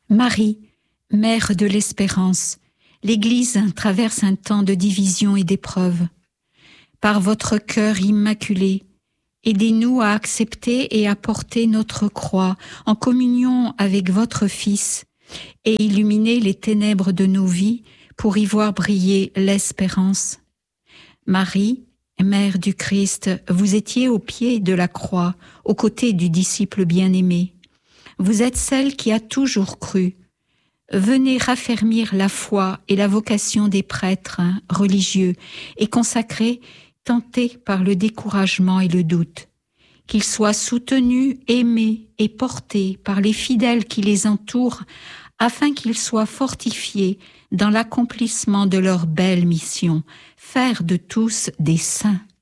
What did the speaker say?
Marie, Mère de l'Espérance, l'Église traverse un temps de division et d'épreuve. Par votre cœur immaculé, aidez-nous à accepter et à porter notre croix en communion avec votre Fils et illuminer les ténèbres de nos vies pour y voir briller l'espérance. Marie, Mère du Christ, vous étiez au pied de la croix, aux côtés du disciple bien-aimé. Vous êtes celle qui a toujours cru. Venez raffermir la foi et la vocation des prêtres religieux et consacrés, tentés par le découragement et le doute. Qu'ils soient soutenus, aimés et portés par les fidèles qui les entourent, afin qu'ils soient fortifiés dans l'accomplissement de leur belle mission, faire de tous des saints.